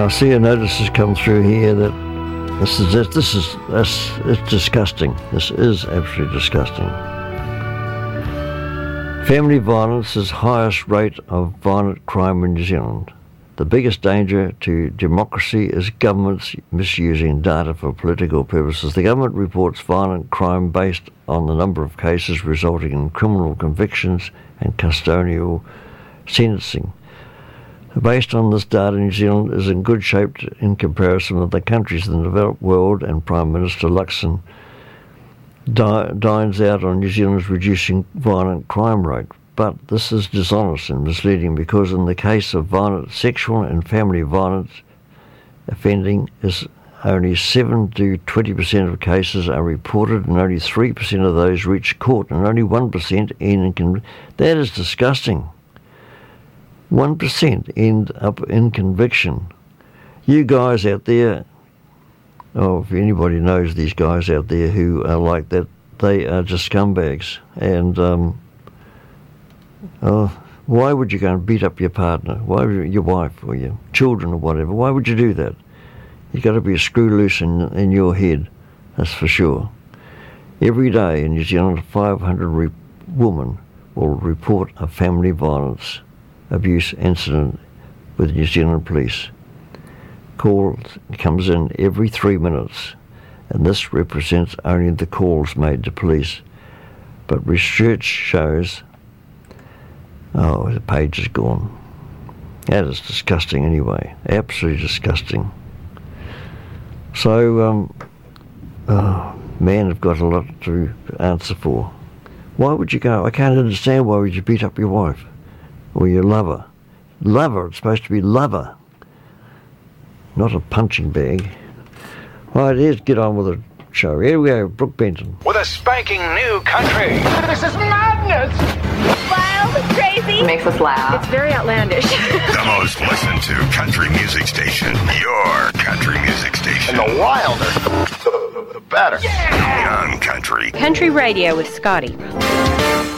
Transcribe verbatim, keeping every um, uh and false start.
I see a notice has come through here that this is this, this is this it's disgusting. This is absolutely disgusting. Family violence is highest rate of violent crime in New Zealand. The biggest danger to democracy is governments misusing data for political purposes. The government reports violent crime based on the number of cases resulting in criminal convictions and custodial sentencing. Based on this data, New Zealand is in good shape in comparison with the countries in the developed world, and Prime Minister Luxon di- dines out on New Zealand's reducing violent crime rate. But this is dishonest and misleading, because in the case of violent sexual and family violence, offending is only seven to twenty percent of cases are reported, and only three percent of those reach court, and only one percent end in conviction. That is disgusting. one percent end up in conviction. You guys out there, oh, if anybody knows these guys out there who are like that, they are just scumbags. And um, oh, why would you go and beat up your partner? Why would you, your wife or your children or whatever? Why would you do that? You've got to be a screw loose in, in your head, that's for sure. Every day in New Zealand, five hundred re- women will report a family violence abuse incident with New Zealand Police. Call comes in every three minutes, and this represents only the calls made to police. But research shows, oh, the page is gone. That is disgusting anyway, absolutely disgusting. So, um, oh, men have got a lot to answer for. Why would you go? I can't understand why would you beat up your wife or your lover. Lover, it's supposed to be lover, not a punching bag. Right, let's get on with the show. Here we go, Brooke Benton. With a spanking new country. This is madness! Wild, crazy. It makes us laugh. It's very outlandish. The most listened to country music station. Your country music station. And the wilder, the, the better. Yeah! Young Country. Country Radio with Scotty.